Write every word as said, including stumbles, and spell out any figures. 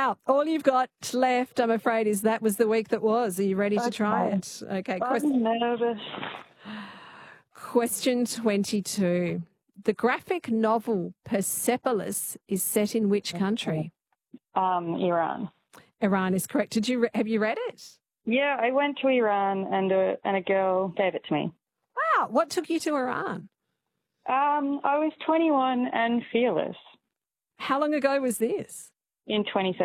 Well, all you've got left, I'm afraid, is that was the week that was. Are you ready to try Okay. it? Okay. I'm Quest- nervous. question twenty-two. The graphic novel Persepolis is set in which country? Um, Iran. Iran is correct. Did you re- have you read it? Yeah, I went to Iran and a, and a girl gave it to me. Wow. What took you to Iran? Um, I was twenty-one and fearless How long ago was this? in twenty seventeen.